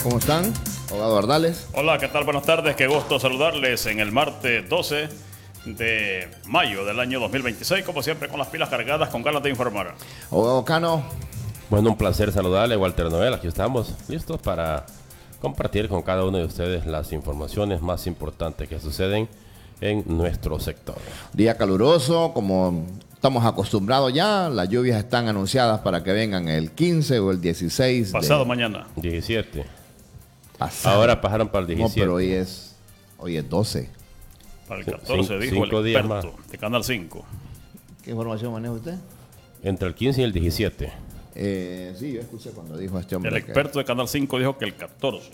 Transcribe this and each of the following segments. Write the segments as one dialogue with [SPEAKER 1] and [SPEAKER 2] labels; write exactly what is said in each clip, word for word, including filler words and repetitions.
[SPEAKER 1] ¿Cómo están? Abogado Bardales.
[SPEAKER 2] Hola, ¿qué tal? Buenas tardes. Qué gusto saludarles en el martes doce de mayo del año dos mil veintiséis. Como siempre, con las pilas cargadas, con ganas de informar.
[SPEAKER 1] Abogado Cano.
[SPEAKER 3] Bueno, un placer saludarle, Walter Noel. Aquí estamos listos para compartir con cada uno de ustedes las informaciones más importantes que suceden en nuestro sector.
[SPEAKER 1] Día caluroso, como estamos acostumbrados ya. Las lluvias están anunciadas para que vengan el quince o el dieciséis.
[SPEAKER 2] Pasado
[SPEAKER 1] de...
[SPEAKER 2] mañana.
[SPEAKER 3] diecisiete.
[SPEAKER 1] Pasado.
[SPEAKER 3] Ahora pasaron para el diecisiete.
[SPEAKER 1] No, pero hoy es, hoy es doce.
[SPEAKER 2] Para el catorce,
[SPEAKER 3] Cin-
[SPEAKER 2] dijo
[SPEAKER 3] cinco
[SPEAKER 2] el
[SPEAKER 3] días
[SPEAKER 2] experto
[SPEAKER 3] más.
[SPEAKER 2] de Canal cinco.
[SPEAKER 1] ¿Qué información maneja usted?
[SPEAKER 3] Entre el quince y el diecisiete.
[SPEAKER 1] Eh, sí, yo escuché cuando dijo este hombre.
[SPEAKER 2] El experto de Canal cinco dijo que el catorce.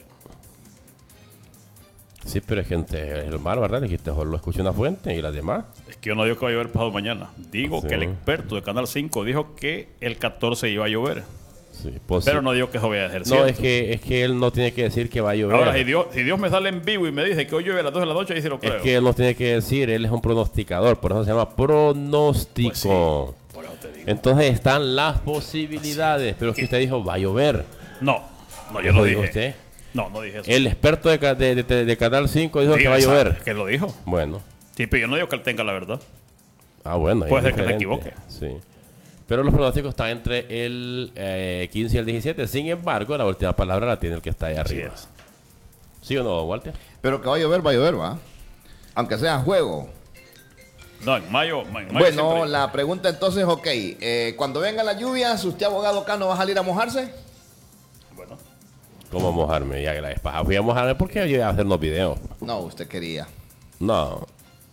[SPEAKER 3] Sí, pero es gente, es mal, ¿verdad? Dijiste, lo escuché una fuente y las demás.
[SPEAKER 2] Es que yo no digo que va a llover pasado mañana. Digo
[SPEAKER 3] Sí.
[SPEAKER 2] que el experto de Canal cinco dijo que el catorce iba a llover.
[SPEAKER 3] Sí, pues
[SPEAKER 2] Pero
[SPEAKER 3] sí.
[SPEAKER 2] no digo que eso vaya a ser
[SPEAKER 3] No,
[SPEAKER 2] cierto.
[SPEAKER 3] es que, es que él no tiene que decir que va a llover.
[SPEAKER 2] Ahora, si Dios, si Dios me sale en vivo y me dice que hoy llueve a las dos de la noche, ahí sí lo creo.
[SPEAKER 3] Es que él no tiene que decir, él es un pronosticador, por eso se llama pronóstico.
[SPEAKER 2] Pues sí, por eso te digo.
[SPEAKER 3] Entonces están las posibilidades, pero es que usted dijo, va a llover.
[SPEAKER 2] No, no, yo
[SPEAKER 3] ¿Eso
[SPEAKER 2] no
[SPEAKER 3] dijo
[SPEAKER 2] dije.
[SPEAKER 3] usted?
[SPEAKER 2] No, no dije eso.
[SPEAKER 3] El experto de, ca- de, de- de Canal cinco dijo
[SPEAKER 2] Sí,
[SPEAKER 3] que va a
[SPEAKER 2] esa-
[SPEAKER 3] llover.
[SPEAKER 2] Que lo dijo.
[SPEAKER 3] Bueno,
[SPEAKER 2] Sí, pero yo no digo que él tenga la verdad.
[SPEAKER 3] ah bueno. ahí
[SPEAKER 2] Puede
[SPEAKER 3] es
[SPEAKER 2] ser que me
[SPEAKER 3] diferente.
[SPEAKER 2] equivoque.
[SPEAKER 3] Sí. Pero los pronósticos están entre el eh, quince y el diecisiete. Sin embargo, la última palabra la tiene el que está ahí
[SPEAKER 2] Así
[SPEAKER 3] arriba.
[SPEAKER 2] es.
[SPEAKER 3] ¿Sí o no, Walter?
[SPEAKER 1] Pero que va a llover, va a llover, ¿va? Aunque sea juego.
[SPEAKER 2] No, en mayo. En mayo
[SPEAKER 1] Bueno,
[SPEAKER 2] siempre-
[SPEAKER 1] la pregunta entonces, ok. Eh, cuando vengan las lluvias, ¿usted, abogado Cano, va a salir a mojarse?
[SPEAKER 2] Bueno,
[SPEAKER 3] ¿Cómo mojarme? Ya que la vez pasada fui a mojarme porque yo iba a hacer unos videos.
[SPEAKER 1] No, usted quería.
[SPEAKER 3] No,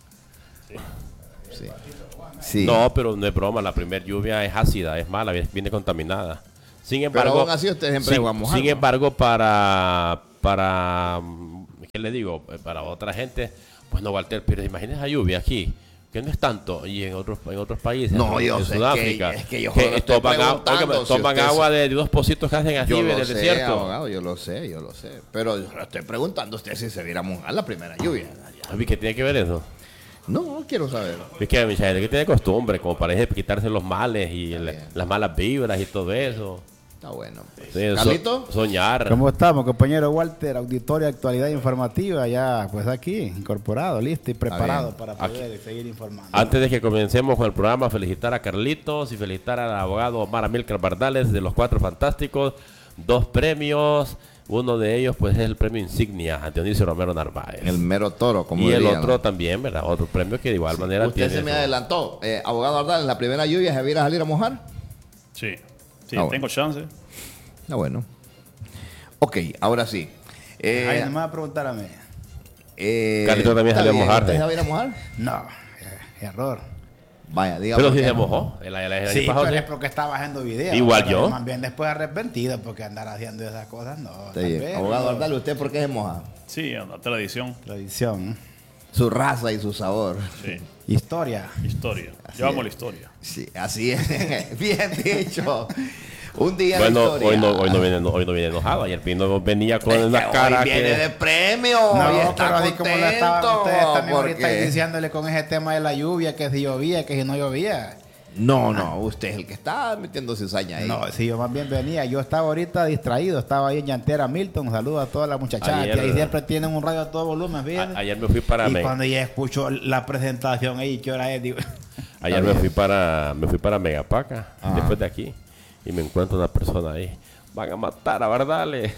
[SPEAKER 1] Sí. Sí.
[SPEAKER 3] no, pero no es broma. La primera lluvia es ácida, es mala, viene contaminada. Sin
[SPEAKER 1] Pero
[SPEAKER 3] embargo,
[SPEAKER 1] aún así usted siempre
[SPEAKER 3] sin,
[SPEAKER 1] va a mojar,
[SPEAKER 3] sin
[SPEAKER 1] ¿no?
[SPEAKER 3] embargo, para, para, ¿qué le digo? Para otra gente, pues no, Walter, pero imagínese la lluvia aquí, que no es tanto, y en otros, en otros países,
[SPEAKER 1] No,
[SPEAKER 3] en,
[SPEAKER 1] yo
[SPEAKER 3] en
[SPEAKER 1] sé,
[SPEAKER 3] Sudáfrica,
[SPEAKER 1] que- es que yo solo estoy
[SPEAKER 3] toman, agua,
[SPEAKER 1] preguntando
[SPEAKER 3] óigame,
[SPEAKER 1] si
[SPEAKER 3] toman
[SPEAKER 1] usted
[SPEAKER 3] agua
[SPEAKER 1] se-
[SPEAKER 3] de dos pocitos que hacen aquí
[SPEAKER 1] Yo
[SPEAKER 3] en
[SPEAKER 1] lo
[SPEAKER 3] el
[SPEAKER 1] sé,
[SPEAKER 3] desierto.
[SPEAKER 1] abogado, yo lo sé, yo lo sé. Pero yo le estoy preguntando a usted si se viera a mojar la primera lluvia.
[SPEAKER 3] Ay, ¿qué tiene que ver eso?
[SPEAKER 1] No, no quiero saber.
[SPEAKER 3] Es que mucha gente que tiene costumbre, como parece quitarse los males y el-
[SPEAKER 1] bien.
[SPEAKER 3] las malas vibras y todo eso.
[SPEAKER 1] Está bueno. Pues.
[SPEAKER 3] Sí, so-
[SPEAKER 1] ¿Carlito?
[SPEAKER 3] soñar.
[SPEAKER 4] ¿Cómo estamos, compañero Walter? Auditorio Actualidad Informativa, ya pues aquí, incorporado, listo y preparado
[SPEAKER 1] bien.
[SPEAKER 4] para poder seguir informando.
[SPEAKER 3] Antes de que comencemos con el programa, felicitar a Carlitos y felicitar al abogado Omar Amílcar Bardales de los Cuatro Fantásticos. Dos premios, uno de ellos pues es el premio insignia a Dionisio Romero Narváez.
[SPEAKER 1] El mero toro, como
[SPEAKER 3] y el
[SPEAKER 1] dirían.
[SPEAKER 3] otro también, ¿verdad? Otro premio que de igual manera
[SPEAKER 1] Usted
[SPEAKER 3] tiene
[SPEAKER 1] se me
[SPEAKER 3] su-
[SPEAKER 1] adelantó. Eh, abogado Ardal, en la primera lluvia se viera a salir a mojar.
[SPEAKER 2] sí. Sí,
[SPEAKER 1] Ah, bueno.
[SPEAKER 2] tengo chance.
[SPEAKER 1] Está bueno. Ok, ahora sí. Eh,
[SPEAKER 4] Ay, no me va a preguntar a mí.
[SPEAKER 1] eh,
[SPEAKER 3] Carlito también
[SPEAKER 1] ¿está
[SPEAKER 3] salió a
[SPEAKER 1] bien?
[SPEAKER 3] mojarse.
[SPEAKER 1] ¿Usted se va a ir a mojar?
[SPEAKER 4] No, eh, error.
[SPEAKER 1] Vaya, diga
[SPEAKER 3] Pero
[SPEAKER 1] por
[SPEAKER 3] si
[SPEAKER 1] qué
[SPEAKER 3] se
[SPEAKER 1] no.
[SPEAKER 3] mojó. El, el, el
[SPEAKER 4] Sí,
[SPEAKER 3] año pasado
[SPEAKER 4] pero
[SPEAKER 3] sí.
[SPEAKER 4] es porque estaba haciendo videos.
[SPEAKER 3] Igual
[SPEAKER 4] pero
[SPEAKER 3] yo.
[SPEAKER 4] Más bien después arrepentido porque andar haciendo esas cosas, no.
[SPEAKER 1] Está
[SPEAKER 4] tal
[SPEAKER 1] bien.
[SPEAKER 4] vez,
[SPEAKER 1] Abogado
[SPEAKER 4] no.
[SPEAKER 1] Ardal, ¿usted por qué se moja?
[SPEAKER 2] Sí, la tradición.
[SPEAKER 4] Tradición,
[SPEAKER 1] Su raza y su sabor.
[SPEAKER 2] Sí.
[SPEAKER 4] historia.
[SPEAKER 2] Historia.
[SPEAKER 1] Así
[SPEAKER 2] Llevamos
[SPEAKER 1] es.
[SPEAKER 2] la historia.
[SPEAKER 1] Sí, así es. Bien dicho. Un día
[SPEAKER 3] Bueno,
[SPEAKER 1] de historia.
[SPEAKER 3] hoy no, hoy, no viene, hoy no viene enojado. Ayer vino, venía con
[SPEAKER 1] Es que
[SPEAKER 3] una
[SPEAKER 1] hoy
[SPEAKER 3] cara
[SPEAKER 1] viene
[SPEAKER 3] que...
[SPEAKER 1] de premio.
[SPEAKER 4] No,
[SPEAKER 1] y está
[SPEAKER 4] pero así como lo estaban
[SPEAKER 1] contento,
[SPEAKER 4] ustedes también
[SPEAKER 1] porque-
[SPEAKER 4] ahorita iniciándole con ese tema de la lluvia, que si llovía, que si no llovía.
[SPEAKER 1] No, no, usted es el que está metiendo cizaña ahí.
[SPEAKER 4] No, si yo más bien venía, yo estaba ahorita distraído, estaba ahí en Llantera Milton, saludos a todas las muchachadas
[SPEAKER 3] Ayer-
[SPEAKER 4] que ahí siempre tienen un radio a todo volumen, fíjate.
[SPEAKER 3] A- ayer me fui para
[SPEAKER 4] y
[SPEAKER 3] Me-
[SPEAKER 4] cuando ya escucho la presentación ahí, ¿qué hora es? Digo,
[SPEAKER 3] Ayer me fui para me fui para Megapaca,
[SPEAKER 1] Ajá.
[SPEAKER 3] después de aquí, y me encuentro una persona ahí. Van a matar a Bardales.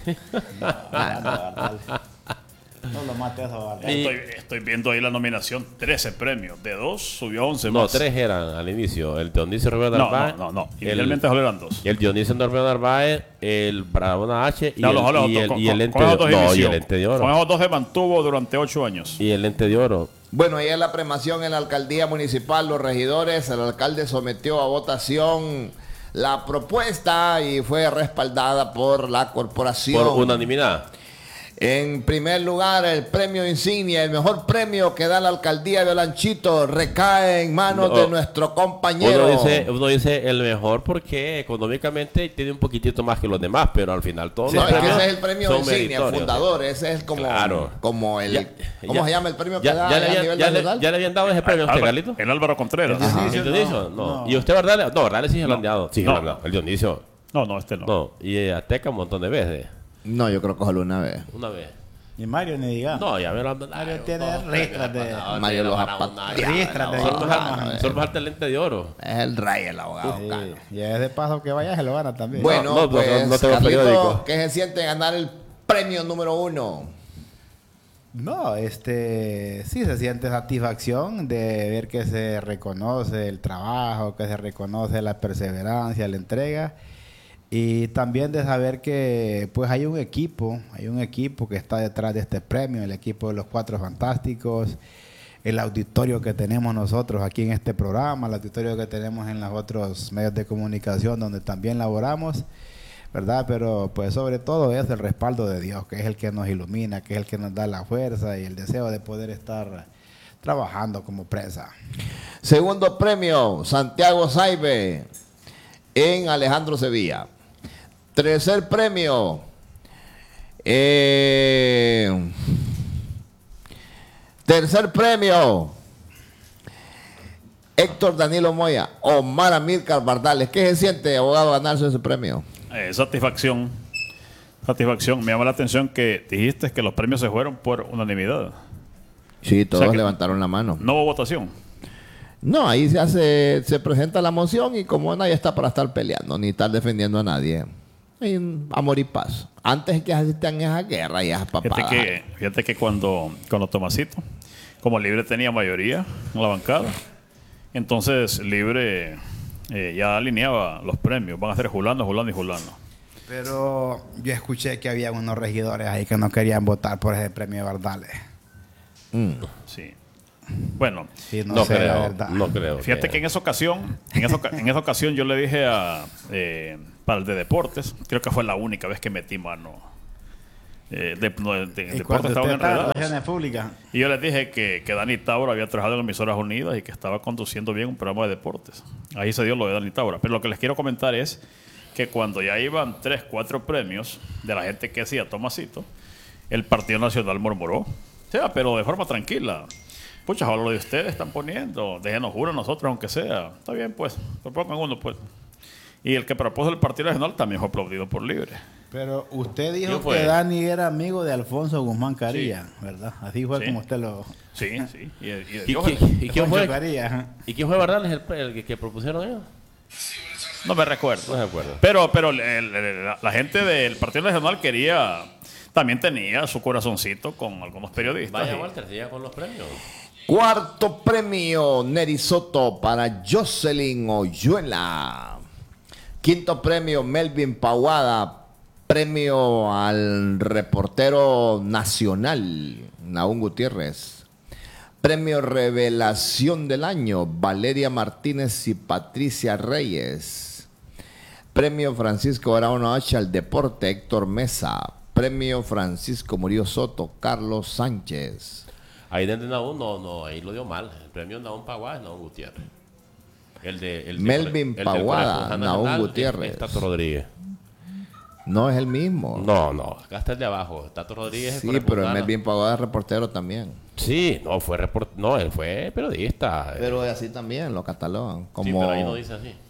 [SPEAKER 4] no lo mate eso, ¿verdad?
[SPEAKER 3] Y-
[SPEAKER 2] Estoy, estoy viendo ahí la nominación. trece premios. De dos subió a once
[SPEAKER 3] No,
[SPEAKER 2] más.
[SPEAKER 3] tres eran al inicio. El Dionisio Romero
[SPEAKER 2] No,
[SPEAKER 3] Narváez.
[SPEAKER 2] no, no. no.
[SPEAKER 3] El,
[SPEAKER 2] Inicialmente solo eran dos.
[SPEAKER 3] el Dionisio Romero Narváez, el Bravona H y,
[SPEAKER 2] No,
[SPEAKER 3] el,
[SPEAKER 2] los- los-
[SPEAKER 3] y, el,
[SPEAKER 2] con-
[SPEAKER 3] y el
[SPEAKER 2] con-
[SPEAKER 3] lente
[SPEAKER 2] con
[SPEAKER 3] de
[SPEAKER 2] esos dos
[SPEAKER 3] oro. No, y
[SPEAKER 2] inició.
[SPEAKER 3] el lente de
[SPEAKER 2] Con
[SPEAKER 3] oro.
[SPEAKER 2] esos dos se mantuvo durante ocho años.
[SPEAKER 3] Y el lente de oro.
[SPEAKER 1] Bueno, ayer la premación en la alcaldía municipal, los regidores, el alcalde sometió a votación la propuesta y fue respaldada por la corporación.
[SPEAKER 3] Por unanimidad.
[SPEAKER 1] En primer lugar, el premio insignia, el mejor premio que da la alcaldía de Olanchito, recae en manos
[SPEAKER 3] No,
[SPEAKER 1] de nuestro compañero.
[SPEAKER 3] Uno dice, uno dice el mejor porque económicamente tiene un poquitito más que los demás, pero al final todos
[SPEAKER 1] Sí,
[SPEAKER 3] los
[SPEAKER 1] es que
[SPEAKER 3] premios
[SPEAKER 1] ese es el premio
[SPEAKER 3] son
[SPEAKER 1] insignia,
[SPEAKER 3] meritorios.
[SPEAKER 1] fundador. Ese es como,
[SPEAKER 3] Claro.
[SPEAKER 1] como el.
[SPEAKER 3] Ya-
[SPEAKER 1] ¿Cómo
[SPEAKER 3] ya-
[SPEAKER 1] se llama el premio que
[SPEAKER 3] ya,
[SPEAKER 1] da
[SPEAKER 3] ya le
[SPEAKER 1] a
[SPEAKER 3] habían-
[SPEAKER 1] nivel
[SPEAKER 3] ya le-
[SPEAKER 1] nacional?
[SPEAKER 3] ya le habían dado ese premio a usted,
[SPEAKER 2] Álvaro-
[SPEAKER 3] Carlito.
[SPEAKER 2] el Álvaro Contreras.
[SPEAKER 4] El Dionisio,
[SPEAKER 3] ¿El Dionisio?
[SPEAKER 4] no,
[SPEAKER 3] No.
[SPEAKER 4] no.
[SPEAKER 3] ¿Y usted, Bardales? No, Bardales sí se lo han dado. Sí,
[SPEAKER 2] No.
[SPEAKER 3] se lo han dado. El Dionisio.
[SPEAKER 2] No, no, este no.
[SPEAKER 3] No. Y eh, Azteca un montón de veces.
[SPEAKER 1] No, yo creo que solo una vez.
[SPEAKER 3] Una vez.
[SPEAKER 4] Y Mario ni diga.
[SPEAKER 3] No, ya me lo han
[SPEAKER 4] Mario tiene registros de...
[SPEAKER 1] Mario los ha
[SPEAKER 4] Regístrate,
[SPEAKER 1] pateado.
[SPEAKER 4] Solo
[SPEAKER 1] Bueno,
[SPEAKER 3] Solo falta el lente de oro.
[SPEAKER 1] Es el rey el abogado.
[SPEAKER 4] Sí,
[SPEAKER 1] Carlos.
[SPEAKER 4] y es de paso que vaya, se lo gana también.
[SPEAKER 1] Bueno,
[SPEAKER 3] No, no,
[SPEAKER 1] pues,
[SPEAKER 3] no, no tengo
[SPEAKER 1] Carlito,
[SPEAKER 3] periódico.
[SPEAKER 1] ¿qué se siente ganar el premio número uno?
[SPEAKER 4] No, este, sí se siente satisfacción de ver que se reconoce el trabajo, que se reconoce la perseverancia, la entrega, y también de saber que pues hay un equipo, hay un equipo que está detrás de este premio, el equipo de los Cuatro Fantásticos, el auditorio que tenemos nosotros aquí en este programa, el auditorio que tenemos en los otros medios de comunicación donde también laboramos, ¿verdad? Pero pues sobre todo es el respaldo de Dios, que es el que nos ilumina, que es el que nos da la fuerza y el deseo de poder estar trabajando como prensa.
[SPEAKER 1] Segundo premio, Santiago Saibe en Alejandro Sevilla. Tercer premio, eh, tercer premio, Héctor Danilo Moya, Omar Amílcar Bardales. ¿Qué se siente, abogado, ganarse ese premio?
[SPEAKER 2] Eh, satisfacción. Satisfacción. Me llama la atención que dijiste que los premios se fueron por unanimidad.
[SPEAKER 1] Sí, todos
[SPEAKER 2] O sea que-
[SPEAKER 1] levantaron la mano.
[SPEAKER 2] No hubo votación.
[SPEAKER 1] No, ahí se hace, se presenta la moción y como nadie está para estar peleando ni estar defendiendo a nadie. Y amor y paz. Antes que asistan a esa guerra y a esas
[SPEAKER 2] Fíjate
[SPEAKER 1] papadas.
[SPEAKER 2] que, fíjate que cuando, cuando Tomasito, como Libre tenía mayoría en la bancada, entonces Libre eh, ya alineaba los premios. Van a ser Julano, Julano y Julano.
[SPEAKER 4] Pero yo escuché que había unos regidores ahí que no querían votar por ese premio de Bardales.
[SPEAKER 1] Mm.
[SPEAKER 2] Sí. Bueno,
[SPEAKER 4] Y no,
[SPEAKER 3] No,
[SPEAKER 4] sé la
[SPEAKER 3] creo,
[SPEAKER 4] verdad.
[SPEAKER 3] no creo.
[SPEAKER 2] fíjate que en esa ocasión, en esa, oca- en esa ocasión yo le dije a eh, para el de deportes, creo que fue la única vez que metí mano. Eh, de, no, de- de-
[SPEAKER 4] ¿Y
[SPEAKER 2] deportes
[SPEAKER 4] cuando
[SPEAKER 2] estaban
[SPEAKER 4] usted está en
[SPEAKER 2] enredados.
[SPEAKER 4] relaciones públicas?
[SPEAKER 2] Y yo les dije que, que Dani Taura había trabajado en Emisoras Unidas y que estaba conduciendo bien un programa de deportes. Ahí se dio lo de Dani Taura. Pero lo que les quiero comentar es que cuando ya iban tres, cuatro premios de la gente que hacía Tomasito, el Partido Nacional murmuró. O sea, pero de forma tranquila. Pucha, ahora lo de ustedes están poniendo, déjenos juro a nosotros, aunque sea. Está bien, pues, propongan uno, pues. Y el que propuso el Partido Nacional también fue aplaudido por Libre.
[SPEAKER 4] Pero usted dijo
[SPEAKER 3] ¿Quién fue?
[SPEAKER 4] que Dani era amigo de Alfonso Guzmán Carilla, ¿verdad? Así fue
[SPEAKER 2] Sí.
[SPEAKER 4] como usted lo...
[SPEAKER 2] Sí, sí. Y, y de
[SPEAKER 3] ¿Y,
[SPEAKER 2] Diógenes.
[SPEAKER 3] quién- y quién
[SPEAKER 4] Alfonso
[SPEAKER 3] fue?
[SPEAKER 4] Carilla, ajá.
[SPEAKER 3] ¿Y quién fue Bardales el, el que, que propusieron ellos?
[SPEAKER 2] No me recuerdo.
[SPEAKER 3] No se acuerda.
[SPEAKER 2] Pero, pero el- el- la, la gente del Partido Nacional quería, también tenía su corazoncito con algunos periodistas.
[SPEAKER 3] Vaya,
[SPEAKER 2] y-
[SPEAKER 3] Walter, siga con los premios.
[SPEAKER 1] Cuarto premio, Neri Soto para Jocelyn Oyuela. Quinto premio, Melvin Paguada. Premio al reportero nacional, Naún Gutiérrez. Premio Revelación del Año, Valeria Martínez y Patricia Reyes. Premio Francisco Arauno H al Deporte, Héctor Mesa. Premio Francisco Murillo Soto, Carlos Sánchez.
[SPEAKER 3] Ahí de Naún, no, no, ahí lo dio mal. El premio Naún Paguada es Naún Gutiérrez. El de, el de
[SPEAKER 1] Melvin
[SPEAKER 3] el del
[SPEAKER 1] Paguada,
[SPEAKER 3] corresponsal
[SPEAKER 1] Naún
[SPEAKER 3] nacional,
[SPEAKER 1] Gutiérrez.
[SPEAKER 3] es Tato Rodríguez.
[SPEAKER 1] No es el mismo.
[SPEAKER 3] No, no, acá está el de abajo. Tato Rodríguez es
[SPEAKER 1] Sí, pero el
[SPEAKER 3] corresponsal.
[SPEAKER 1] Melvin Pagoda es reportero también.
[SPEAKER 3] Sí, no, fue report... no, él fue periodista.
[SPEAKER 1] Pero así también lo catalogan. Como...
[SPEAKER 3] Sí, pero ahí no dice así.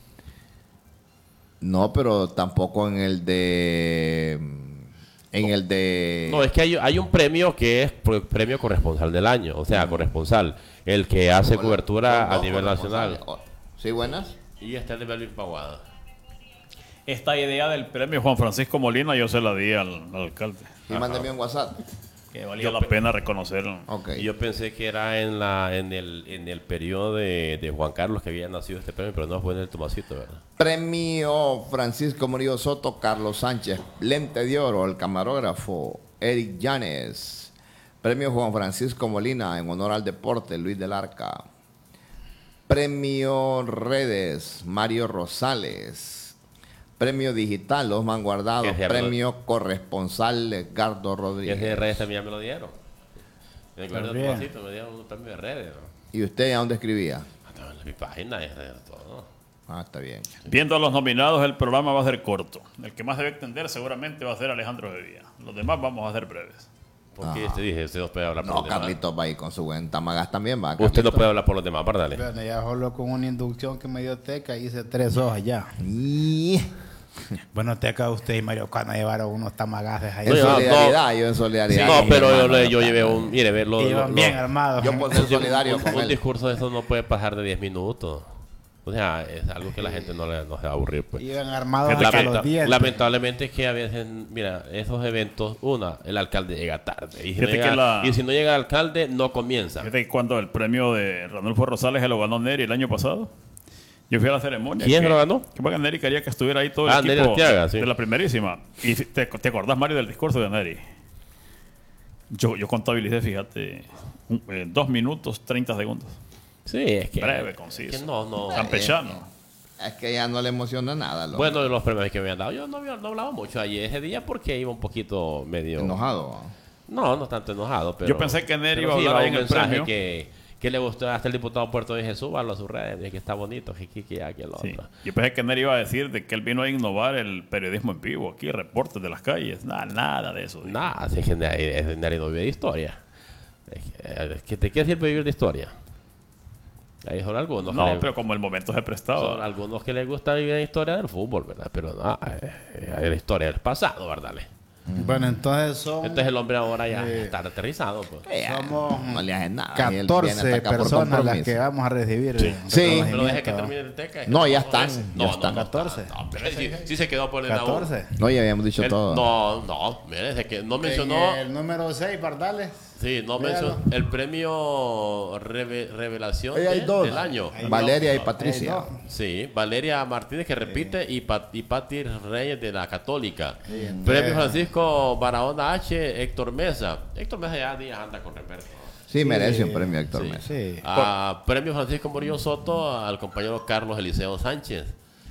[SPEAKER 1] No, pero tampoco en el de... En el de...
[SPEAKER 3] No, es que hay, hay un premio que es pro- premio corresponsal del año. O sea, corresponsal. El que hace
[SPEAKER 1] Hola,
[SPEAKER 3] cobertura
[SPEAKER 1] son
[SPEAKER 3] a
[SPEAKER 1] dos
[SPEAKER 3] nivel nacional.
[SPEAKER 1] corresponsales. Sí, buenas.
[SPEAKER 3] Y está el de Melvin Paguada.
[SPEAKER 2] Esta idea del premio Juan Francisco Molina yo se la di al, al alcalde.
[SPEAKER 1] Y mándeme un WhatsApp.
[SPEAKER 2] Que valía la pena reconocerlo.
[SPEAKER 1] Ok.
[SPEAKER 3] Y yo pensé que era en la en el en el periodo de, de Juan Carlos que había nacido este premio, pero no fue en el Tomasito, ¿verdad?
[SPEAKER 1] Premio Francisco Murillo Soto, Carlos Sánchez. Lente de oro, el camarógrafo, Eric Llanes. Premio Juan Francisco Molina, en honor al deporte, Luis del Arca. Premio Redes, Mario Rosales. Premio Digital, Osman Guardado.
[SPEAKER 3] Ese ya me lo-
[SPEAKER 1] Premio Corresponsal, Edgardo
[SPEAKER 3] Y ese de
[SPEAKER 1] Rodríguez.
[SPEAKER 3] redes también me lo dieron. En el
[SPEAKER 4] Pero
[SPEAKER 3] del
[SPEAKER 4] bien.
[SPEAKER 3] Tomasito me dieron un premio de redes, ¿no?
[SPEAKER 1] ¿Y usted a dónde escribía?
[SPEAKER 3] Hasta en mi página de redes, todo.
[SPEAKER 1] Ah, está bien.
[SPEAKER 2] Viendo a los nominados, el programa va a ser corto. El que más debe extender seguramente va a ser Alejandro Sevilla. Los demás vamos a ser breves.
[SPEAKER 3] Porque te dije, usted no puede hablar por
[SPEAKER 1] No,
[SPEAKER 3] los demás.
[SPEAKER 1] Carlitos va ahí con su buen Tamagas también, va.
[SPEAKER 3] Usted no
[SPEAKER 1] Carlitos.
[SPEAKER 3] puede hablar por los demás, ¿verdad?
[SPEAKER 4] Bueno, ya solo con una inducción que me dio Teca hice tres hojas ya.
[SPEAKER 1] Y-
[SPEAKER 4] Bueno, Teca, usted y Mario Cano llevaron unos tamagazes ahí.
[SPEAKER 1] En
[SPEAKER 3] No, no,
[SPEAKER 1] solidaridad, yo en solidaridad.
[SPEAKER 3] No,
[SPEAKER 1] con
[SPEAKER 3] pero
[SPEAKER 1] mi
[SPEAKER 3] yo,
[SPEAKER 1] hermano,
[SPEAKER 3] le- yo
[SPEAKER 1] no,
[SPEAKER 3] llevé
[SPEAKER 1] no.
[SPEAKER 3] un... Mire, ver, lo,
[SPEAKER 4] Iban
[SPEAKER 3] lo-
[SPEAKER 4] bien
[SPEAKER 3] lo-
[SPEAKER 4] armados.
[SPEAKER 1] Yo por ser solidario
[SPEAKER 3] un,
[SPEAKER 1] con
[SPEAKER 3] un
[SPEAKER 1] él.
[SPEAKER 3] discurso de eso no puede pasar de diez minutos. O sea, es algo que la gente no le no se va a aburrir. Pues.
[SPEAKER 4] Iban armados
[SPEAKER 2] Fíjate
[SPEAKER 4] hasta
[SPEAKER 2] que
[SPEAKER 4] los
[SPEAKER 3] Lamenta-
[SPEAKER 4] dientes.
[SPEAKER 3] lamentablemente es que a veces, mira, esos eventos, una, el alcalde llega tarde. Y si, no
[SPEAKER 2] Fíjate
[SPEAKER 3] llega,
[SPEAKER 2] que la-
[SPEAKER 3] y si no llega el alcalde, no comienza.
[SPEAKER 2] Fíjate que cuando el premio de Ranulfo Rosales se lo ganó Neri el año pasado, yo fui a la ceremonia.
[SPEAKER 3] ¿Quién
[SPEAKER 2] que-
[SPEAKER 3] lo ganó?
[SPEAKER 2] Que porque Neri quería que estuviera ahí todo el
[SPEAKER 3] Ah, Neri
[SPEAKER 2] equipo
[SPEAKER 3] Arteaga, sí.
[SPEAKER 2] de la primerísima. Y si- te, te acordás, Mario, del discurso de Neri. Yo, yo contabilicé, fíjate, un- eh, dos minutos, treinta segundos.
[SPEAKER 3] Sí, es que...
[SPEAKER 2] Breve, conciso.
[SPEAKER 3] que no, no.
[SPEAKER 2] Campechano.
[SPEAKER 1] Es que ya no le emociona nada. Loco.
[SPEAKER 3] Bueno, de los premios que me habían dado, yo no, había- no hablaba mucho ayer ese día porque iba un poquito medio...
[SPEAKER 1] Enojado.
[SPEAKER 3] No, no tanto enojado, pero...
[SPEAKER 2] Yo pensé que Neri
[SPEAKER 3] pero
[SPEAKER 2] iba a
[SPEAKER 3] sí
[SPEAKER 2] hablar
[SPEAKER 3] un
[SPEAKER 2] en el
[SPEAKER 3] mensaje
[SPEAKER 2] premio.
[SPEAKER 3] Que, que le gustó hasta el diputado Puerto de Jesús, a sus redes, de que está bonito, que que que aquel
[SPEAKER 2] Sí.
[SPEAKER 3] otro.
[SPEAKER 2] Yo pensé que Neri iba a decir de que él vino a innovar el periodismo en vivo, aquí, reportes de las calles. Nada, nada de eso. dijo.
[SPEAKER 3] Nada, si es que Neri, es- Neri no vive de historia. Es que, es que te qué sirve vivir de historia. Ahí son algunos.
[SPEAKER 2] No,
[SPEAKER 3] que le-
[SPEAKER 2] pero como el momento se
[SPEAKER 3] son
[SPEAKER 2] prestaba.
[SPEAKER 3] algunos que les gusta vivir en historia del fútbol, ¿verdad? Pero no, eh, eh, la historia del pasado, ¿verdad?
[SPEAKER 4] Bueno, entonces son
[SPEAKER 3] Entonces el hombre ahora ya
[SPEAKER 4] Eh,
[SPEAKER 3] está aterrizado, pues.
[SPEAKER 1] Eh,
[SPEAKER 4] Somos
[SPEAKER 1] no le hacen nada. y él viene hasta
[SPEAKER 4] catorce
[SPEAKER 1] acá por
[SPEAKER 4] personas las
[SPEAKER 1] compromiso.
[SPEAKER 4] que vamos a recibir. Sí,
[SPEAKER 1] Sí.
[SPEAKER 3] Pero deje que termine el teca.
[SPEAKER 1] No, ya están,
[SPEAKER 3] No,
[SPEAKER 1] ya
[SPEAKER 3] no,
[SPEAKER 1] están.
[SPEAKER 3] no,
[SPEAKER 4] catorce.
[SPEAKER 3] No, pero sí, sí se quedó por el lado.
[SPEAKER 4] catorce.
[SPEAKER 1] No, ya habíamos dicho
[SPEAKER 3] Él-
[SPEAKER 1] todo.
[SPEAKER 3] No, no, mire, desde que no mencionó.
[SPEAKER 4] El número seis, Bardales.
[SPEAKER 3] Sí, no
[SPEAKER 4] Véalo.
[SPEAKER 3] mencionó el premio reve- revelación
[SPEAKER 1] Ahí hay
[SPEAKER 3] de-
[SPEAKER 1] dos.
[SPEAKER 3] del año.
[SPEAKER 4] Hay
[SPEAKER 1] Valeria y
[SPEAKER 4] dos.
[SPEAKER 1] Patricia.
[SPEAKER 4] Hay dos.
[SPEAKER 3] Sí, Valeria Martínez que repite y, Pat, y Pati Reyes de la Católica.
[SPEAKER 4] Sí, entonces-
[SPEAKER 3] Premio Francisco Barahona H, Héctor Mesa. Héctor Mesa ya días anda con Reperto.
[SPEAKER 1] Sí, merece un premio, Héctor
[SPEAKER 3] Sí.
[SPEAKER 1] Mesa.
[SPEAKER 4] Sí.
[SPEAKER 3] Ah, premio Francisco Murillo Soto al compañero Carlos Eliseo Sánchez.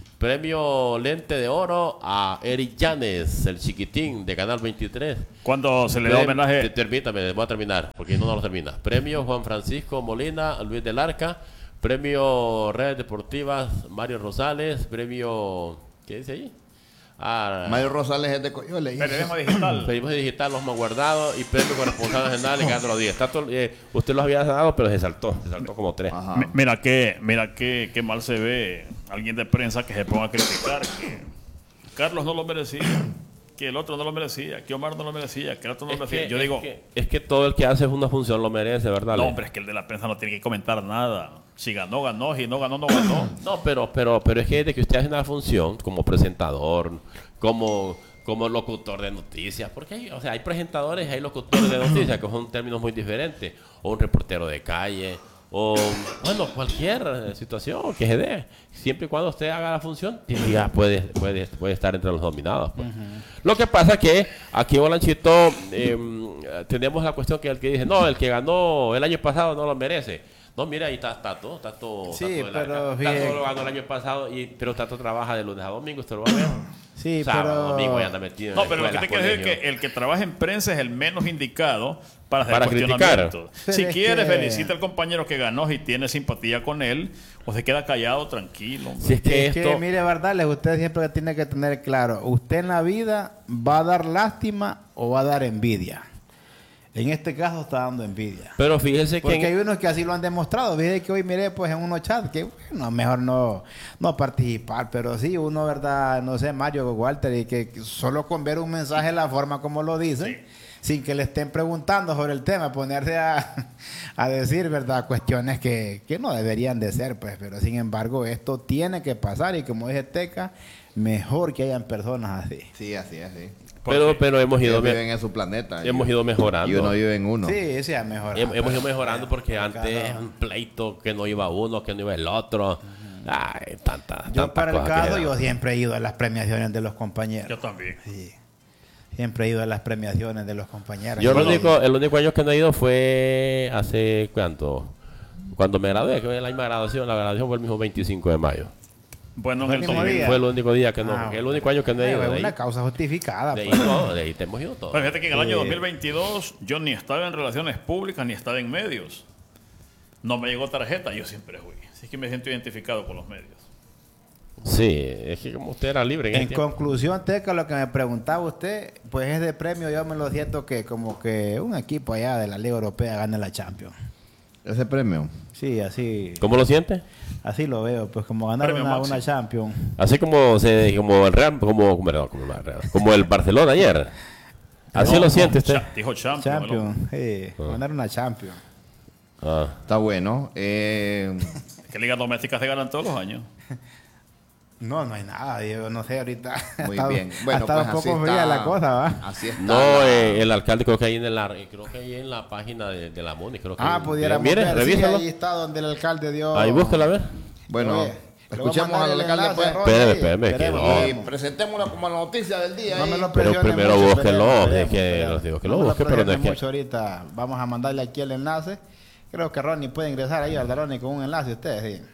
[SPEAKER 3] Premio Lente de Oro a Eric Llanes, el chiquitín de Canal veintitrés.
[SPEAKER 2] Cuando se le da
[SPEAKER 3] Prem-
[SPEAKER 2] homenaje.
[SPEAKER 3] te- Permítame, voy a terminar, porque no, no lo termina. Premio Juan Francisco Molina, Luis del Arca. Premio Redes Deportivas, Mario Rosales. Premio... ¿Qué dice ahí? Ah,
[SPEAKER 1] Mario Rosales es de Coyole.
[SPEAKER 2] Periodismo digital.
[SPEAKER 3] Periodismo Digital, Osman Guardado. Y Premio Corresponsal Nacional, Alejandro Díaz. Tanto, eh, usted los había dado, pero se saltó. Se saltó como tres.
[SPEAKER 1] Ajá.
[SPEAKER 2] Mi- Mira que, mira que, que mal se ve alguien de prensa que se ponga a criticar que Carlos no lo merecía, que el otro no lo merecía, que Omar no lo merecía, que el otro no lo
[SPEAKER 3] Es
[SPEAKER 2] merecía.
[SPEAKER 3] que,
[SPEAKER 2] Yo
[SPEAKER 3] es
[SPEAKER 2] digo,
[SPEAKER 3] que- es que todo el que hace una función lo merece, ¿verdad?
[SPEAKER 2] no,
[SPEAKER 3] Ale?
[SPEAKER 2] hombre, es que el de la prensa no tiene que comentar nada. Si ganó, ganó. Si no ganó, no ganó.
[SPEAKER 3] No, pero, pero, pero es que desde que usted hace una función como presentador, como, como locutor de noticias, porque hay, o sea, hay presentadores y hay locutores de noticias que son términos muy diferentes, o un reportero de calle, o bueno, cualquier eh, situación que se dé, siempre y cuando usted haga la función, ya puede, puede, puede estar entre los nominados. Pues. Lo que pasa que aquí en Olanchito eh, tenemos la cuestión que el que dice, no, el que ganó el año pasado no lo merece. No, mira, ahí está Tato, Tato,
[SPEAKER 4] Sí,
[SPEAKER 3] Tato de la-
[SPEAKER 4] pero
[SPEAKER 3] Tato
[SPEAKER 4] bien.
[SPEAKER 3] lo ganó el año pasado, y, pero Tato trabaja de lunes a domingo, usted lo va a ver.
[SPEAKER 4] Sí,
[SPEAKER 3] Sábado,
[SPEAKER 4] pero...
[SPEAKER 3] domingo ya anda metido en
[SPEAKER 2] No, pero lo que te
[SPEAKER 3] escuelas,
[SPEAKER 2] quiero decir es
[SPEAKER 3] colegios.
[SPEAKER 2] que el que trabaja en prensa es el menos indicado para hacer
[SPEAKER 3] Para
[SPEAKER 2] cuestionamientos.
[SPEAKER 4] Pero
[SPEAKER 2] Si
[SPEAKER 4] es
[SPEAKER 2] quiere,
[SPEAKER 4] que-
[SPEAKER 2] felicita al compañero que ganó y tiene simpatía con él, o se queda callado, tranquilo. hombre.
[SPEAKER 3] Si es que
[SPEAKER 4] Es
[SPEAKER 3] esto...
[SPEAKER 4] que, mire, Bardales, usted siempre tiene que tener claro, usted en la vida va a dar lástima o va a dar envidia. En este caso está dando envidia.
[SPEAKER 3] Pero fíjese que...
[SPEAKER 4] Porque
[SPEAKER 3] en-
[SPEAKER 4] hay unos que así lo han demostrado. Fíjese que hoy miré pues en unos chats que bueno, mejor no, no participar, pero sí, uno, verdad, no sé, Mario, Walter, y que solo con ver un mensaje, la forma como lo dicen, sin que le estén preguntando sobre el tema, ponerse a, a decir, verdad, cuestiones que, que no deberían de ser, pues, pero sin embargo esto tiene que pasar y como dije Teca, mejor que hayan personas así.
[SPEAKER 1] Sí, así es, sí.
[SPEAKER 3] pero, pero hemos ido,
[SPEAKER 1] Ellos
[SPEAKER 3] me-
[SPEAKER 1] viven en su planeta.
[SPEAKER 3] hemos
[SPEAKER 1] y-
[SPEAKER 3] ido mejorando.
[SPEAKER 1] Y uno vive en uno.
[SPEAKER 4] Sí, sí, a mejor.
[SPEAKER 3] Hem- hemos ido mejorando porque antes
[SPEAKER 4] Claro.
[SPEAKER 3] un pleito que no iba uno, que no iba el otro. Ay, tanta,
[SPEAKER 4] Yo
[SPEAKER 3] tantas
[SPEAKER 4] para el
[SPEAKER 3] cosas que
[SPEAKER 4] caso,
[SPEAKER 3] se
[SPEAKER 4] yo
[SPEAKER 3] dan.
[SPEAKER 4] siempre he ido a las premiaciones de los compañeros.
[SPEAKER 2] Yo también.
[SPEAKER 4] Sí. Siempre he ido a las premiaciones de los compañeros.
[SPEAKER 3] Yo el
[SPEAKER 4] Bueno,
[SPEAKER 3] único, el único año que no he ido fue hace, ¿cuánto? Cuando me gradué, que fue la misma graduación, la graduación fue el mismo veinticinco de mayo.
[SPEAKER 2] Bueno,
[SPEAKER 4] ¿Fue el
[SPEAKER 2] Nelson,
[SPEAKER 4] mismo día?
[SPEAKER 3] Fue el único día que no,
[SPEAKER 4] Ah,
[SPEAKER 3] el único año que no he
[SPEAKER 4] eh,
[SPEAKER 3] ido.
[SPEAKER 4] es
[SPEAKER 3] De ahí,
[SPEAKER 4] una causa justificada.
[SPEAKER 3] de ahí
[SPEAKER 4] pues.
[SPEAKER 3] no, de ahí te hemos ido todos.
[SPEAKER 2] Pero fíjate que en el año
[SPEAKER 4] Sí.
[SPEAKER 2] dos mil veintidós yo ni estaba en relaciones públicas ni estaba en medios. No me llegó tarjeta, yo siempre fui. Así que me siento identificado con los medios.
[SPEAKER 3] Sí, es que como usted era libre en,
[SPEAKER 4] En
[SPEAKER 3] ese tiempo.
[SPEAKER 4] conclusión, Teca, lo que me preguntaba usted, pues es de premio, yo me lo siento que como que un equipo allá de la Liga Europea gane la Champions.
[SPEAKER 1] Ese premio.
[SPEAKER 4] Sí, así.
[SPEAKER 3] ¿Cómo lo siente?
[SPEAKER 4] Así lo veo, pues como ganar
[SPEAKER 2] Premio
[SPEAKER 4] una,
[SPEAKER 2] máximo.
[SPEAKER 4] una Champions.
[SPEAKER 3] Así como se, como el Real, como, perdón, como, el Real, como el Barcelona ayer. Así
[SPEAKER 2] No,
[SPEAKER 3] lo
[SPEAKER 2] no,
[SPEAKER 3] siente usted.
[SPEAKER 2] cha- Dijo Champions.
[SPEAKER 4] Champions,
[SPEAKER 2] ¿no?
[SPEAKER 4] sí, ganar una Champions.
[SPEAKER 3] Ah.
[SPEAKER 1] Está bueno. Eh,
[SPEAKER 2] Que ligas domésticas se ganan todos los años.
[SPEAKER 4] No, no hay nada, Diego, no sé, ahorita.
[SPEAKER 1] muy
[SPEAKER 4] ha estado-
[SPEAKER 1] bien.
[SPEAKER 4] ha
[SPEAKER 1] Bueno,
[SPEAKER 4] estado
[SPEAKER 1] pues
[SPEAKER 4] un
[SPEAKER 1] así
[SPEAKER 4] poco
[SPEAKER 1] está,
[SPEAKER 4] fría la cosa, ¿va?
[SPEAKER 1] Así está.
[SPEAKER 3] No,
[SPEAKER 1] la-
[SPEAKER 3] eh, el alcalde creo que ahí en la, creo que ahí en la página de, de la MUNI, creo que
[SPEAKER 4] Ah,
[SPEAKER 3] ahí-
[SPEAKER 4] pudiéramos
[SPEAKER 3] Mire,
[SPEAKER 4] ver, sí,
[SPEAKER 3] revísalo.
[SPEAKER 4] ahí está donde el alcalde dio...
[SPEAKER 3] Ahí búscala a ver.
[SPEAKER 1] Bueno,
[SPEAKER 4] Oye, le voy a
[SPEAKER 1] escuchemos
[SPEAKER 4] mandar
[SPEAKER 1] al
[SPEAKER 4] el
[SPEAKER 1] alcalde,
[SPEAKER 4] enlace,
[SPEAKER 1] pues.
[SPEAKER 4] Ronnie,
[SPEAKER 3] Espérame,
[SPEAKER 4] ahí.
[SPEAKER 3] espérame, que
[SPEAKER 4] Esperemos,
[SPEAKER 3] no.
[SPEAKER 1] Y
[SPEAKER 4] esperemos.
[SPEAKER 1] presentémosla como la noticia del día.
[SPEAKER 4] No me
[SPEAKER 1] ahí.
[SPEAKER 4] lo
[SPEAKER 3] Pero
[SPEAKER 4] presione
[SPEAKER 3] primero
[SPEAKER 4] mucho,
[SPEAKER 3] búsquelo,
[SPEAKER 4] esperemos,
[SPEAKER 3] es
[SPEAKER 4] esperemos,
[SPEAKER 3] que
[SPEAKER 4] esperemos.
[SPEAKER 3] los digo que lo
[SPEAKER 4] No me
[SPEAKER 3] busque, pero no es
[SPEAKER 4] presione
[SPEAKER 3] que-
[SPEAKER 4] mucho ahorita. Vamos a mandarle aquí el enlace. Creo que Ronnie puede ingresar ahí, ¿verdad, Ronnie? Con un enlace ustedes, sí.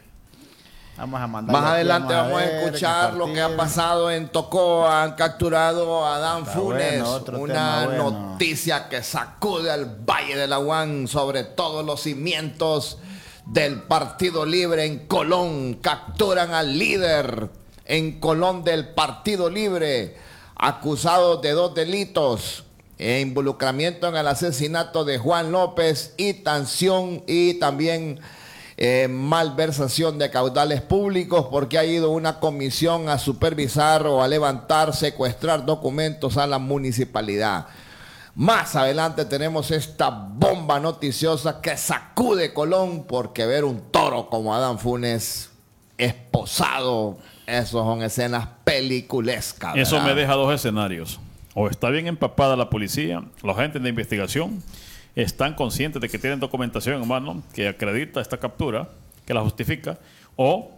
[SPEAKER 4] Vamos a mandarle
[SPEAKER 1] Más
[SPEAKER 4] aquí,
[SPEAKER 1] adelante vamos a,
[SPEAKER 4] ver,
[SPEAKER 1] escuchar lo que ha
[SPEAKER 4] compartir.
[SPEAKER 1] pasado en Tocoa. Han capturado a Adán
[SPEAKER 4] Está
[SPEAKER 1] Funes.
[SPEAKER 4] bueno, otro
[SPEAKER 1] una
[SPEAKER 4] tema bueno.
[SPEAKER 1] noticia que sacude al Valle de la Huan sobre todos los cimientos del Partido Libre en Colón. Capturan al líder en Colón del Partido Libre, acusado de dos delitos: e involucramiento en el asesinato de Juan López y sanción y también eh, malversación de caudales públicos, porque ha ido una comisión a supervisar o a levantar, secuestrar documentos a la municipalidad. Más adelante tenemos esta bomba noticiosa que sacude Colón, porque ver un toro como Adán Funes esposado, eso son escenas peliculescas.
[SPEAKER 2] Eso
[SPEAKER 1] ¿verdad?
[SPEAKER 2] me deja dos escenarios. O está bien empapada la policía, los agentes de investigación están conscientes de que tienen documentación en mano que acredita esta captura, que la justifica, o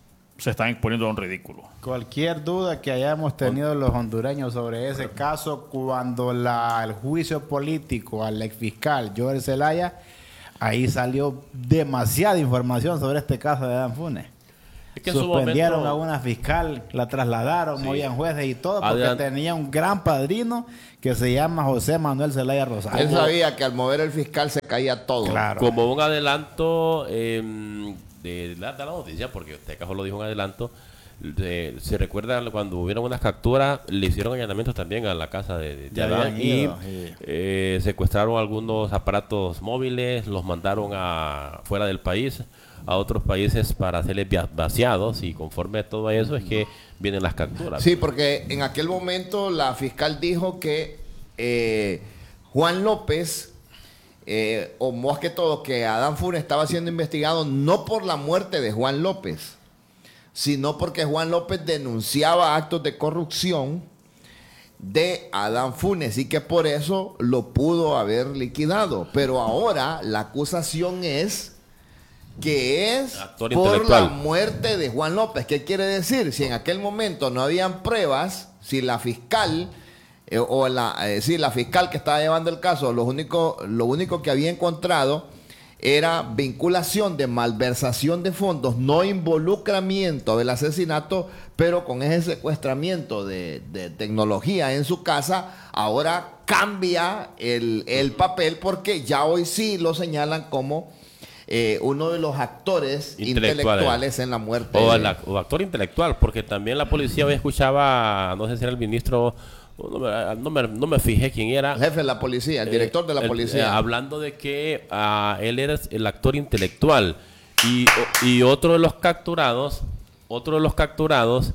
[SPEAKER 2] se están exponiendo a un ridículo.
[SPEAKER 4] Cualquier duda que hayamos tenido los hondureños sobre ese caso, cuando la, el juicio político al exfiscal Joel Zelaya, ahí salió demasiada información sobre este caso de Adán Funes.
[SPEAKER 3] Es que en su
[SPEAKER 4] Suspendieron
[SPEAKER 3] momento-
[SPEAKER 4] a una fiscal, la trasladaron,
[SPEAKER 3] Sí.
[SPEAKER 4] movían jueces y todo, porque
[SPEAKER 3] Adrián-
[SPEAKER 4] tenía un gran padrino que se llama José Manuel Zelaya Rosario.
[SPEAKER 1] Él sabía que al mover el fiscal se caía todo.
[SPEAKER 4] Claro.
[SPEAKER 3] Como un adelanto eh, de, la, de la noticia, porque este caso lo dijo un adelanto, eh, se recuerda cuando hubieron unas capturas, le hicieron allanamientos también a la casa de, de
[SPEAKER 4] Ya
[SPEAKER 3] Adán
[SPEAKER 4] habían
[SPEAKER 3] y
[SPEAKER 4] ido, sí.
[SPEAKER 3] eh, secuestraron algunos aparatos móviles, los mandaron a fuera del país, a otros países para hacerles via- vaciados, y conforme a todo eso es que vienen las capturas.
[SPEAKER 1] Sí, porque en aquel momento la fiscal dijo que eh, Juan López, eh, o más que todo, que Adán Funes estaba siendo investigado no por la muerte de Juan López, sino porque Juan López denunciaba actos de corrupción de Adán Funes y que por eso lo pudo haber liquidado. Pero ahora la acusación es que es
[SPEAKER 3] Actor
[SPEAKER 1] por la
[SPEAKER 3] intelectual.
[SPEAKER 1] muerte de Juan López. ¿Qué quiere decir? Si en aquel momento no habían pruebas, si la fiscal eh, o la, eh, si la fiscal que estaba llevando el caso, lo único, lo único que había encontrado era vinculación de malversación de fondos, no involucramiento del asesinato, pero con ese secuestramiento de, de tecnología en su casa, ahora cambia el, el papel, porque ya hoy sí lo señalan como eh, uno de los actores
[SPEAKER 3] Intelectuales.
[SPEAKER 1] intelectuales en la muerte.
[SPEAKER 3] O,
[SPEAKER 1] de-
[SPEAKER 3] el ac- o actor intelectual, porque también la policía hoy escuchaba, no sé si era el ministro, no me, no me, no me fijé quién era.
[SPEAKER 1] el jefe de la policía, el director de la
[SPEAKER 3] Eh, el-
[SPEAKER 1] policía.
[SPEAKER 3] eh, hablando de que ah, él era el actor intelectual, y, o- y otro de los capturados, otro de los capturados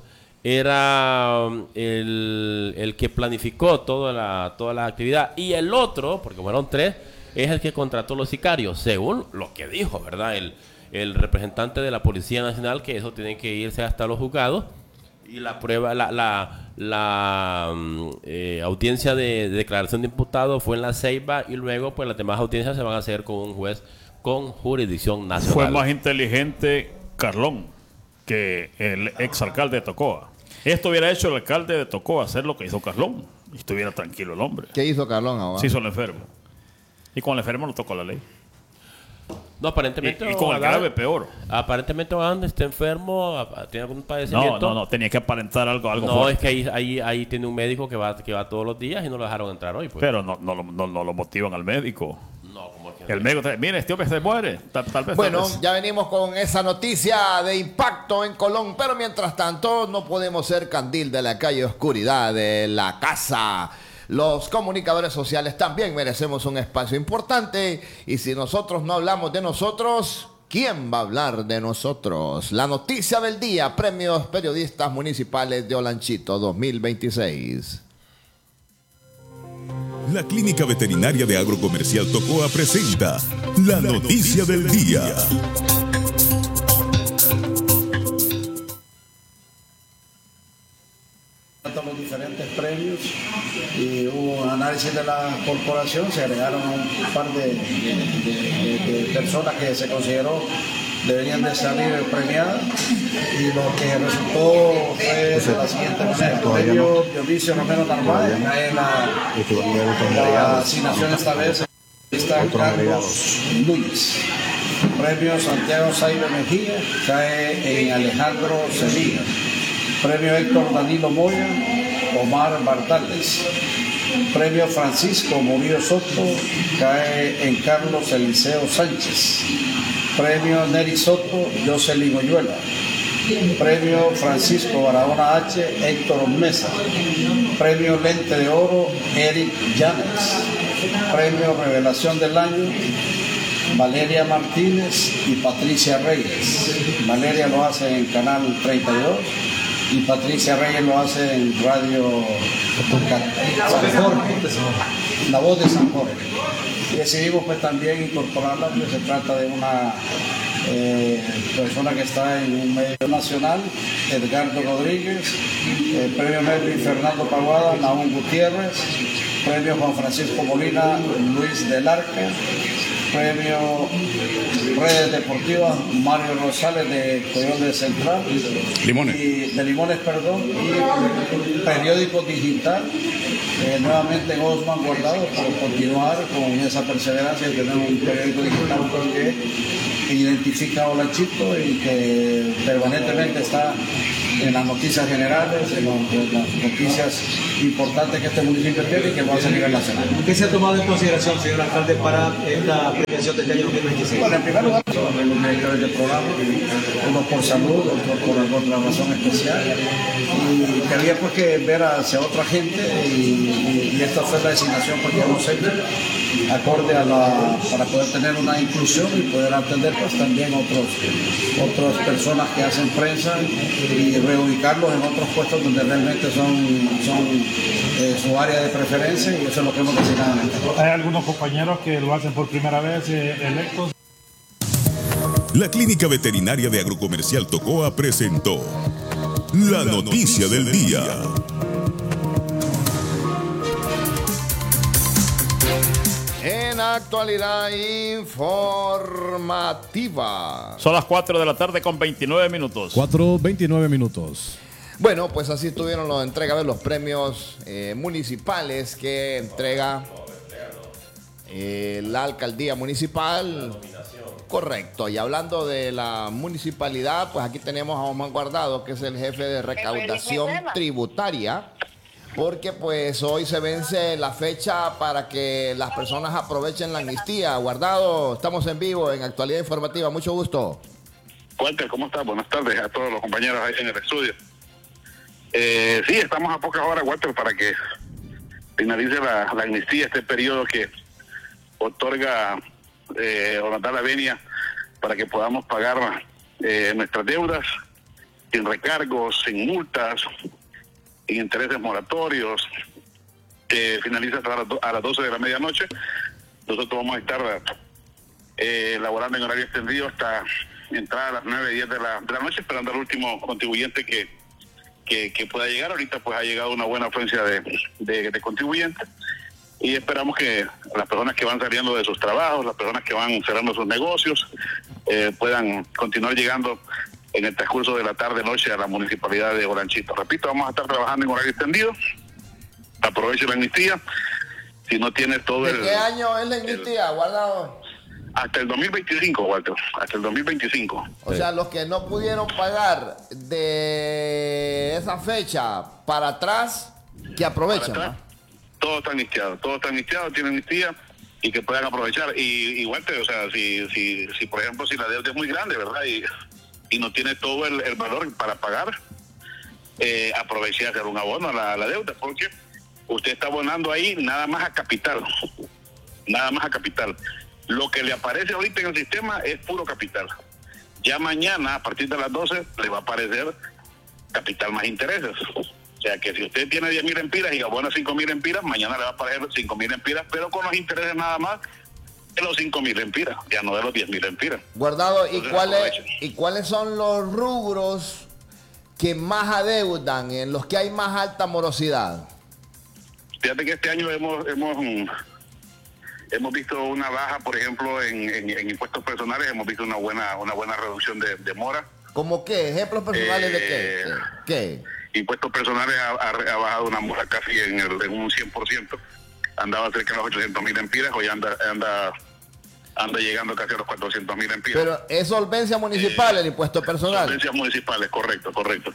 [SPEAKER 3] era um, el, el que planificó toda la, toda la actividad, y el otro, porque fueron tres, es el que contrató los sicarios, según lo que dijo, ¿verdad? El, el representante de la Policía Nacional, que eso tiene que irse hasta los juzgados. Y la prueba, la, la, la mm, eh, audiencia de, de declaración de imputado fue en la Ceiba, y luego pues las demás audiencias se van a hacer con un juez con jurisdicción nacional.
[SPEAKER 2] Fue más inteligente Carlón que el exalcalde de Tocoa. Esto hubiera hecho el alcalde de Tocoa, hacer lo que hizo Carlón, y estuviera tranquilo el hombre.
[SPEAKER 1] ¿Qué hizo Carlón ahora?
[SPEAKER 2] Se hizo el enfermo. Y con el enfermo no tocó la ley.
[SPEAKER 3] No,
[SPEAKER 2] Y,
[SPEAKER 3] aparentemente...
[SPEAKER 2] y con el
[SPEAKER 3] Adán-
[SPEAKER 2] grave peor.
[SPEAKER 3] Aparentemente Adán está enfermo, a- tiene algún
[SPEAKER 2] No,
[SPEAKER 3] padecimiento.
[SPEAKER 2] no, no, tenía que aparentar algo, algo
[SPEAKER 3] No,
[SPEAKER 2] fuerte.
[SPEAKER 3] es que ahí, ahí, ahí tiene un médico que va, que va todos los días y no lo dejaron entrar hoy. Pues.
[SPEAKER 2] Pero no, no, lo- no, no lo motivan al médico.
[SPEAKER 3] no, como es que
[SPEAKER 2] El médico te dice, mire, este hombre se muere. Tal, tal vez.
[SPEAKER 1] Bueno,
[SPEAKER 2] tal vez.
[SPEAKER 1] ya venimos con esa noticia de impacto en Colón, pero mientras tanto no podemos ser candil de la calle oscuridad de la casa Los comunicadores sociales también merecemos un espacio importante y si nosotros no hablamos de nosotros, ¿quién va a hablar de nosotros? La noticia del día, Premios Periodistas Municipales de Olanchito dos mil veintiséis.
[SPEAKER 5] La Clínica Veterinaria de Agrocomercial Tocoa presenta la noticia del día.
[SPEAKER 6] Los diferentes premios y hubo un análisis de la corporación, se agregaron un par de, de, de, de personas que se consideró deberían de salir premiadas y lo que resultó fue de la siguiente manera: el premio Dionisio Romero Narváez, en la, la asignación esta vez está Carlos Luis. Premio Santiago Saibe Mejía cae en Alejandro Sevilla. Premio Héctor Danilo Moya, Omar Bartales. Premio Francisco Murillo Soto cae en Carlos Eliseo Sánchez. Premio Neri Soto, Jocelyn Oyuela. Premio Francisco Barahona H, Héctor Mesa. Premio Lente de Oro, Eric Llanes. Premio Revelación del Año, Valeria Martínez y Patricia Reyes. Valeria lo hace en Canal treinta y dos y Patricia Reyes lo hace en Radio San Jorge, La Voz de San Jorge. Y decidimos pues también incorporarla, porque se trata de una eh, persona que está en un medio nacional, Edgardo Rodríguez, eh, Premio Melvin Fernando Paguada, Naúm Gutiérrez, Premio Juan Francisco Molina, Luis del Arca, Premio Redes Deportivas, Mario Rosales de Coyol de Central.
[SPEAKER 5] Limones.
[SPEAKER 6] Y, de Limones, perdón. Y Periódico Digital, eh, nuevamente Osman Guardado, por continuar con esa perseverancia de tener un periódico digital que identifica a Olanchito y que permanentemente está en las noticias generales, en, los, en las noticias importantes que este municipio tiene y que va a salir a la nacional.
[SPEAKER 7] ¿Qué se ha tomado en consideración, señor alcalde, para esta premiación de este año dos mil veintiséis?
[SPEAKER 6] Bueno, en primer lugar, son los directores del programa, unos por salud, otros por alguna razón especial, y quería pues que ver hacia otra gente y, y esta fue la designación pues, que hemos hecho, acorde a la, para poder tener una inclusión y poder atender pues también otros, otras personas que hacen prensa y reubicarlos en otros puestos donde realmente son, son eh, su área de preferencia, y eso es lo que hemos designado en este caso.
[SPEAKER 8] Hay algunos compañeros que lo hacen por primera vez eh, electos.
[SPEAKER 5] La Clínica Veterinaria de Agrocomercial Tocoa presentó la noticia del día.
[SPEAKER 1] En actualidad informativa.
[SPEAKER 2] Son las cuatro de la tarde con veintinueve minutos.
[SPEAKER 9] cuatro veintinueve minutos.
[SPEAKER 1] Bueno, pues así tuvieron la entrega de los premios eh, municipales que entrega eh, la alcaldía municipal. Correcto. Y hablando de la municipalidad, pues aquí tenemos a Omar Guardado, que es el jefe de recaudación tributaria. Porque pues hoy se vence la fecha para que las personas aprovechen la amnistía. Guardado, estamos en vivo en Actualidad Informativa. Mucho gusto.
[SPEAKER 10] Walter, ¿cómo estás? Buenas tardes a todos los compañeros ahí en el estudio. Eh, sí, estamos a pocas horas, Walter, para que finalice la, la amnistía, este periodo que otorga eh, Orlando la Venia para que podamos pagar eh, nuestras deudas sin recargos, sin multas, sin intereses moratorios, que finaliza hasta las, a las doce de la medianoche. Nosotros vamos a estar eh, laborando en horario extendido hasta entrar a las nueve, diez de la, de la noche, esperando al último contribuyente que, que, que pueda llegar. Ahorita pues ha llegado una buena afluencia de, de, de contribuyentes y esperamos que las personas que van saliendo de sus trabajos, las personas que van cerrando sus negocios, eh, puedan continuar llegando en el transcurso de la tarde-noche a la municipalidad de Olanchito. Repito, vamos a estar trabajando en horario extendido. Aproveche la amnistía. Si no tiene todo el...
[SPEAKER 1] ¿De qué año es la amnistía, Guardado?
[SPEAKER 10] Hasta el dos mil veinticinco, Walter. Hasta el dos mil veinticinco.
[SPEAKER 1] O sí. sea, los que no pudieron pagar de esa fecha para atrás, que aprovechen,
[SPEAKER 10] para atrás, ¿no? Todo está amnistiado. Todo está amnistiado, tiene amnistía y que puedan aprovechar. Y, y Walter, o sea, si, si, si por ejemplo, si la deuda es muy grande, ¿verdad? Y... y no tiene todo el, el valor para pagar, eh, aproveche y hacer un abono a la, a la deuda, porque usted está abonando ahí nada más a capital, nada más a capital. Lo que le aparece ahorita en el sistema es puro capital. Ya mañana, a partir de las doce, le va a aparecer capital más intereses. O sea que si usted tiene diez mil empiras y abona cinco mil empiras, mañana le va a aparecer cinco mil empiras, pero con los intereses nada más de los cinco mil empiras, ya no de los diez mil empiras.
[SPEAKER 1] Guardado, ¿y
[SPEAKER 10] Entonces,
[SPEAKER 1] cuáles,
[SPEAKER 10] aprovechen.
[SPEAKER 1] ¿y cuáles son los rubros que más adeudan, en los que hay más alta morosidad?
[SPEAKER 10] Fíjate que este año hemos hemos mm, hemos visto una baja, por ejemplo, en, en, en impuestos personales, hemos visto una buena una buena reducción de, de mora.
[SPEAKER 1] ¿Cómo qué? ¿Ejemplos personales
[SPEAKER 10] Eh,
[SPEAKER 1] de qué? ¿Qué?
[SPEAKER 10] Impuestos personales ha, ha, ha bajado una mora casi en, el, en un cien por ciento. Andaba cerca de los ochocientos mil empiras, hoy anda anda anda llegando casi a los cuatrocientos mil empiras.
[SPEAKER 1] Pero es solvencia municipal el impuesto personal.
[SPEAKER 10] Solvencias municipales, correcto, correcto.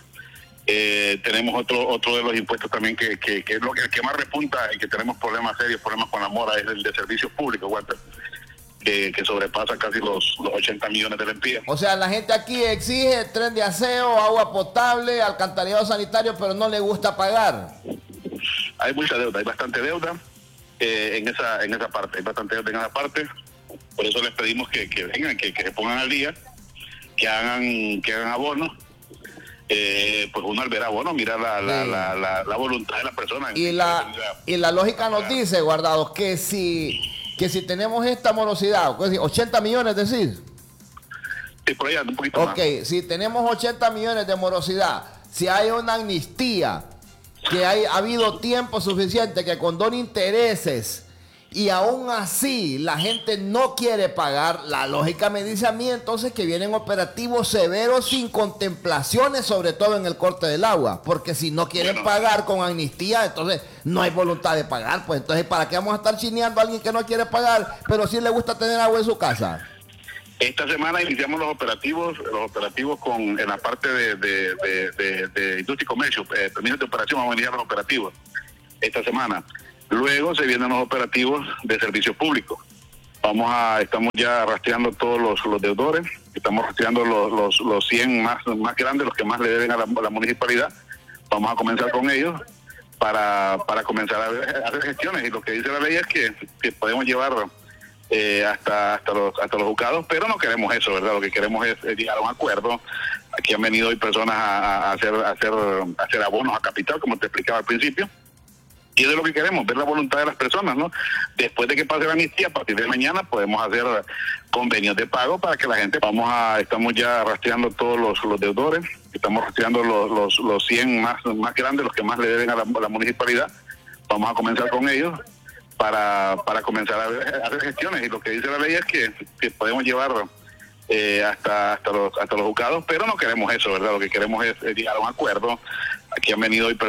[SPEAKER 10] Eh, tenemos otro otro de los impuestos también que, que, que es lo que, el que más repunta y que tenemos problemas serios, problemas con la mora, es el de servicios públicos, Walter, que, que sobrepasa casi los, los ochenta millones de lempiras.
[SPEAKER 1] O sea, la gente aquí exige tren de aseo, agua potable, alcantarillado sanitario, pero no le gusta pagar.
[SPEAKER 10] Hay mucha deuda, hay bastante deuda eh, en esa en esa parte, hay bastante deuda en esa parte. Por eso les pedimos que, que vengan, que, que se pongan al día, que hagan que hagan abonos. Eh, pues uno al ver abonos mira la, la,
[SPEAKER 1] Sí.
[SPEAKER 10] la, la, la voluntad de la persona.
[SPEAKER 1] Y la, y la lógica nos dice, Guardados, que si, que si tenemos esta morosidad, ochenta millones, decir.
[SPEAKER 10] Sí, por allá, un poquito
[SPEAKER 1] Ok,
[SPEAKER 10] más.
[SPEAKER 1] si tenemos ochenta millones de morosidad, si hay una amnistía, que hay, ha habido tiempo suficiente que condone intereses y aún así la gente no quiere pagar, la lógica me dice a mí entonces que vienen operativos severos sin contemplaciones, sobre todo en el corte del agua, porque si no quieren
[SPEAKER 10] Bueno.
[SPEAKER 1] pagar con amnistía, entonces no hay voluntad de pagar, pues entonces ¿para qué vamos a estar chineando a alguien que no quiere pagar, pero sí le gusta tener agua en su casa?
[SPEAKER 10] Esta semana iniciamos los operativos, los operativos con en la parte de, de, de, de, de industria y comercio, eh, permisos de operación, vamos a iniciar los operativos esta semana. Luego se vienen los operativos de servicios públicos. Vamos a, estamos ya rastreando todos los, los deudores, estamos rastreando los, los, los cien más, más grandes, los que más le deben a la, a la municipalidad. Vamos a comenzar con ellos para, para comenzar a, ver- a hacer gestiones. Y lo que dice la ley es que, que podemos llevar eh, hasta, hasta, los, hasta los juzgados, pero no queremos eso, ¿verdad? Lo que queremos es, es llegar a un acuerdo. Aquí han venido hoy personas a, a hacer, a hacer, a hacer abonos a capital, como te explicaba al principio. Y eso es lo que queremos, ver la voluntad de las personas, ¿no? Después de que pase la amnistía, a partir de mañana podemos hacer convenios de pago para que la gente, vamos a, estamos ya rastreando todos los, los deudores, estamos rastreando los, los, los cien más, más grandes, los que más le deben a la, a la municipalidad. Vamos a comenzar con ellos para, para comenzar a, ver- a hacer gestiones. Y lo que dice la ley es que, que podemos llevar eh, hasta, hasta, los, hasta los juzgados, pero no queremos eso, ¿verdad? Lo que queremos es, es llegar a un acuerdo. Aquí han venido hoy personas